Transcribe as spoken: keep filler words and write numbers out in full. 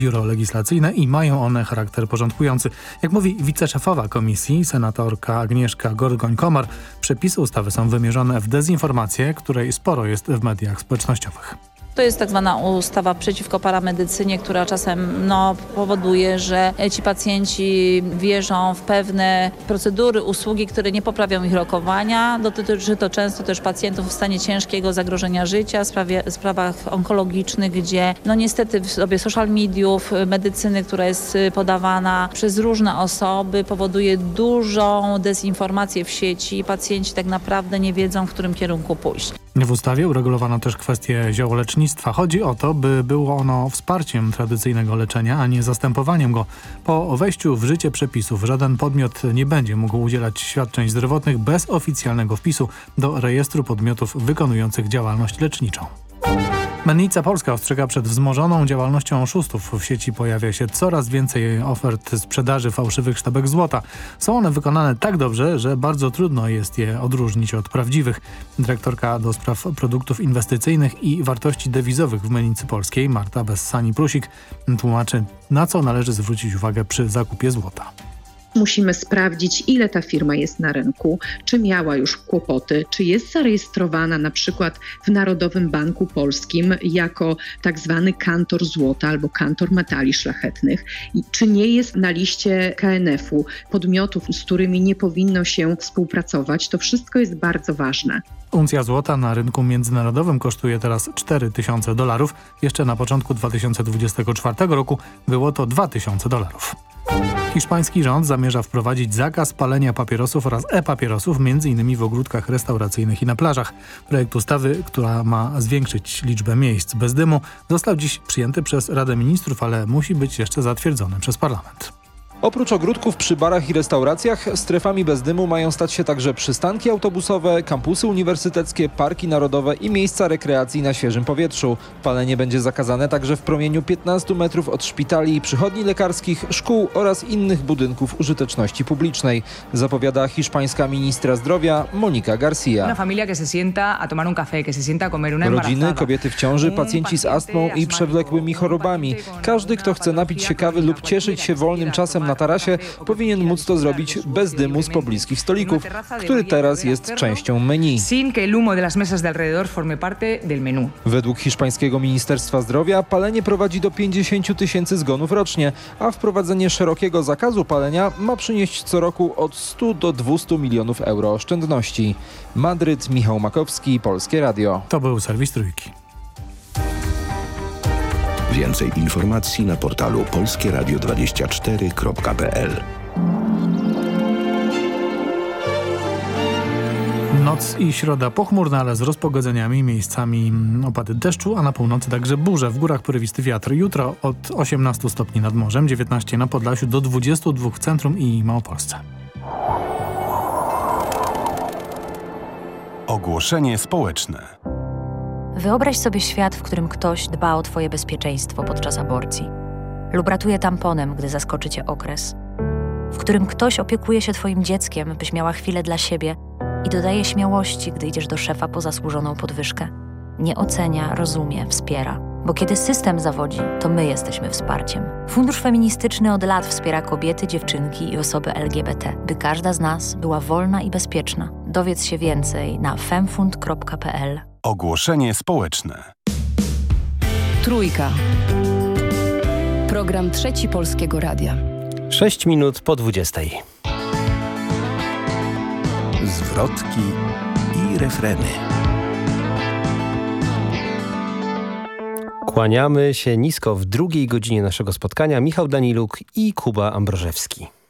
Biuro Legislacyjne i mają one charakter porządkujący. Jak mówi wiceszefowa komisji, senatorka Agnieszka Gorgoń-Komar, przepisy ustawy są wymierzone w dezinformację, której sporo jest w mediach społecznościowych. To jest tak zwana ustawa przeciwko paramedycynie, która czasem no, powoduje, że ci pacjenci wierzą w pewne procedury, usługi, które nie poprawią ich rokowania. Dotyczy to często też pacjentów w stanie ciężkiego zagrożenia życia, sprawie, sprawach onkologicznych, gdzie no niestety w sobie social mediów, medycyny, która jest podawana przez różne osoby, powoduje dużą dezinformację w sieci. Pacjenci tak naprawdę nie wiedzą, w którym kierunku pójść. W ustawie uregulowano też kwestię ziołolecznictwa. Chodzi o to, by było ono wsparciem tradycyjnego leczenia, a nie zastępowaniem go. Po wejściu w życie przepisów żaden podmiot nie będzie mógł udzielać świadczeń zdrowotnych bez oficjalnego wpisu do rejestru podmiotów wykonujących działalność leczniczą. Mennica Polska ostrzega przed wzmożoną działalnością oszustów. W sieci pojawia się coraz więcej ofert sprzedaży fałszywych sztabek złota. Są one wykonane tak dobrze, że bardzo trudno jest je odróżnić od prawdziwych. Dyrektorka do spraw produktów inwestycyjnych i wartości dewizowych w Mennicy Polskiej, Marta Bessani-Prusik, tłumaczy, na co należy zwrócić uwagę przy zakupie złota. Musimy sprawdzić, ile ta firma jest na rynku, czy miała już kłopoty, czy jest zarejestrowana na przykład w Narodowym Banku Polskim jako tak zwany kantor złota albo kantor metali szlachetnych i czy nie jest na liście K N F u podmiotów, z którymi nie powinno się współpracować. To wszystko jest bardzo ważne. Uncja złota na rynku międzynarodowym kosztuje teraz cztery tysiące dolarów. Jeszcze na początku dwa tysiące dwudziestego czwartego roku było to dwa tysiące dolarów. Hiszpański rząd zamierza wprowadzić zakaz palenia papierosów oraz e-papierosów m.in. w ogródkach restauracyjnych i na plażach. Projekt ustawy, która ma zwiększyć liczbę miejsc bez dymu, został dziś przyjęty przez Radę Ministrów, ale musi być jeszcze zatwierdzony przez parlament. Oprócz ogródków przy barach i restauracjach, strefami bez dymu mają stać się także przystanki autobusowe, kampusy uniwersyteckie, parki narodowe i miejsca rekreacji na świeżym powietrzu. Palenie będzie zakazane także w promieniu piętnastu metrów od szpitali, przychodni lekarskich, szkół oraz innych budynków użyteczności publicznej, zapowiada hiszpańska ministra zdrowia Monika Garcia. Rodziny, kobiety w ciąży, pacjenci z astmą i przewlekłymi chorobami. Każdy, kto chce napić się kawy lub cieszyć się wolnym czasem na tarasie, powinien móc to zrobić bez dymu z pobliskich stolików, który teraz jest częścią menu. Według hiszpańskiego Ministerstwa Zdrowia palenie prowadzi do pięćdziesięciu tysięcy zgonów rocznie, a wprowadzenie szerokiego zakazu palenia ma przynieść co roku od stu do dwustu milionów euro oszczędności. Madryt, Michał Makowski, Polskie Radio. To był serwis Trójki. Więcej informacji na portalu polskie radio dwadzieścia cztery kropka p l. Noc i środa pochmurna, ale z rozpogodzeniami, miejscami opady deszczu, a na północy także burze. W górach porywisty wiatr. Jutro od osiemnastu stopni nad morzem, dziewiętnaście na Podlasiu, do dwudziestu dwóch w centrum i Małopolsce. Ogłoszenie społeczne. Wyobraź sobie świat, w którym ktoś dba o twoje bezpieczeństwo podczas aborcji lub ratuje tamponem, gdy zaskoczy cię okres, w którym ktoś opiekuje się twoim dzieckiem, byś miała chwilę dla siebie i dodaje śmiałości, gdy idziesz do szefa po zasłużoną podwyżkę. Nie ocenia, rozumie, wspiera. Bo kiedy system zawodzi, to my jesteśmy wsparciem. Fundusz Feministyczny od lat wspiera kobiety, dziewczynki i osoby L G B T, by każda z nas była wolna i bezpieczna. Dowiedz się więcej na femfund kropka p l. Ogłoszenie społeczne. Trójka. Program Trzeci Polskiego Radia. Sześć minut po dwudziestej. Zwrotki i refreny. Kłaniamy się nisko w drugiej godzinie naszego spotkania. Michał Daniluk i Kuba Ambrożewski.